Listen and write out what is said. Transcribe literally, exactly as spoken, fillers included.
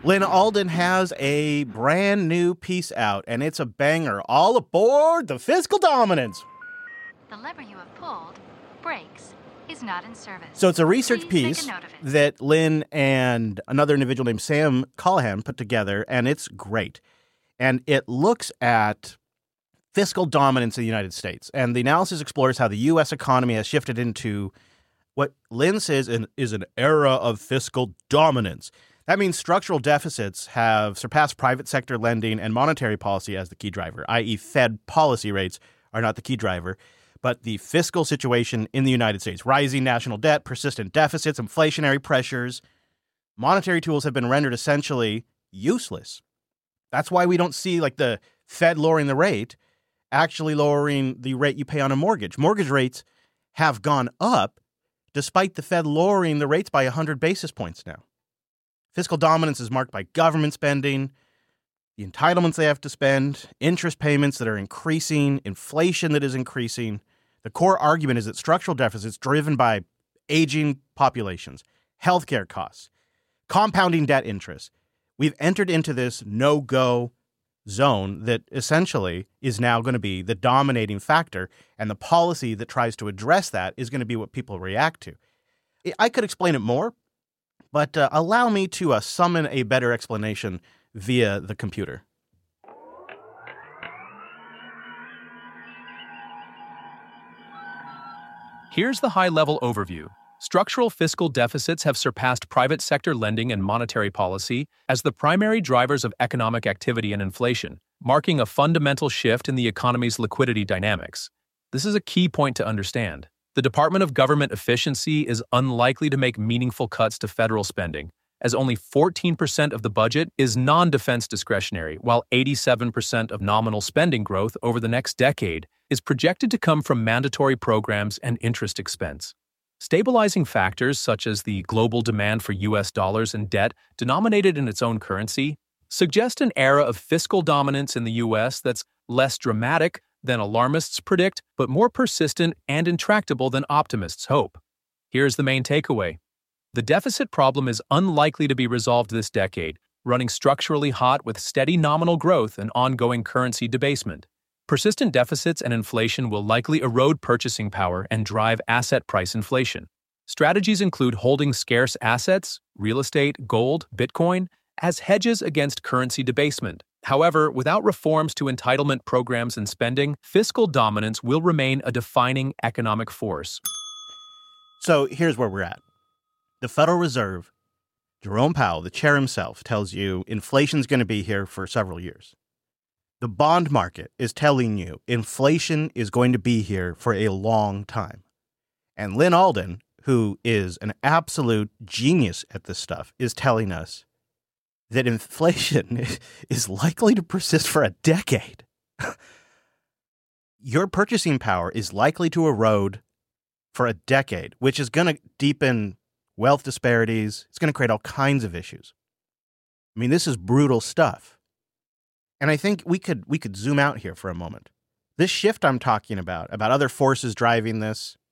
Lyn Alden has a brand new piece out, and it's a banger. All aboard the Fiscal Dominance. The lever you have pulled, brakes, is not in service. So it's a research Please piece take a note of it. that Lyn and another individual named Sam Callahan put together, and it's great. And it looks at fiscal dominance in the United States. And the analysis explores how the U S economy has shifted into what Lyn says is an era of fiscal dominance. That means structural deficits have surpassed private sector lending and monetary policy as the key driver, that is. Fed policy rates are not the key driver, but the fiscal situation in the United States. Rising national debt, persistent deficits, inflationary pressures. Monetary tools have been rendered essentially useless. That's why we don't see like the Fed lowering the rate, actually lowering the rate you pay on a mortgage. Mortgage rates have gone up despite the Fed lowering the rates by one hundred basis points now. Fiscal dominance is marked by government spending, the entitlements they have to spend, interest payments that are increasing, inflation that is increasing. The core argument is that structural deficits driven by aging populations, healthcare costs, compounding debt interest. We've entered into this no-go zone that essentially is now going to be the dominating factor, and the policy that tries to address that is going to be what people react to. I could explain it more, but uh, allow me to uh, summon a better explanation via the computer. Here's the high-level overview. Structural fiscal deficits have surpassed private sector lending and monetary policy as the primary drivers of economic activity and inflation, marking a fundamental shift in the economy's liquidity dynamics. This is a key point to understand. The Department of Government Efficiency is unlikely to make meaningful cuts to federal spending, as only fourteen percent of the budget is non-defense discretionary, while eighty-seven percent of nominal spending growth over the next decade is projected to come from mandatory programs and interest expense. Stabilizing factors such as the global demand for U S dollars and debt denominated in its own currency suggest an era of fiscal dominance in the U S that's less dramatic than alarmists predict, but more persistent and intractable than optimists hope. Here's the main takeaway. The deficit problem is unlikely to be resolved this decade, running structurally hot with steady nominal growth and ongoing currency debasement. Persistent deficits and inflation will likely erode purchasing power and drive asset price inflation. Strategies include holding scarce assets, real estate, gold, Bitcoin, as hedges against currency debasement. However, without reforms to entitlement programs and spending, fiscal dominance will remain a defining economic force. So here's where we're at. The Federal Reserve, Jerome Powell, the chair himself, tells you inflation's going to be here for several years. The bond market is telling you inflation is going to be here for a long time. And Lyn Alden, who is an absolute genius at this stuff, is telling us that inflation is likely to persist for a decade. Your purchasing power is likely to erode for a decade, which is going to deepen wealth disparities. It's going to create all kinds of issues. I mean, this is brutal stuff. And I think we could we could zoom out here for a moment. This shift I'm talking about, about other forces driving this,